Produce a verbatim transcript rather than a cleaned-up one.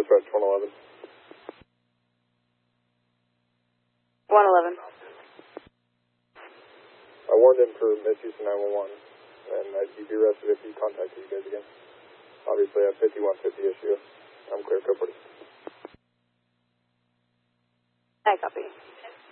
dispatch one eleven. one eleven. I warned him for misuse of nine one one, and I'd be arrested if he contacted you guys again. Obviously, I have fifty-one fifty issue.